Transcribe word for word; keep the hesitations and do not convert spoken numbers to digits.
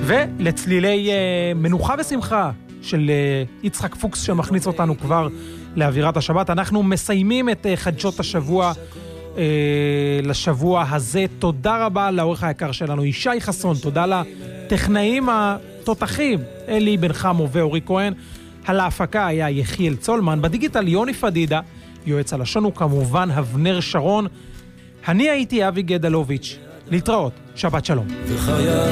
ולצלילי uh, מנוחה ושמחה של uh, יצחק פוקס שמכניס אותנו כבר לאווירת השבת. אנחנו מסיימים את uh, חדשות השבוע uh, לשבוע הזה. תודה רבה לעורך היקר שלנו ישי חסון, תודה לטכנאים התותחים אלי בן חמו ואורי כהן. על ההפקה היה יחיאל צולמן, בדיגיטל יוני פדידה, יועץ הלשון הוא כמובן אבנר שרון. אני הייתי אבי גדלוביץ', להתראות, שבת שלום.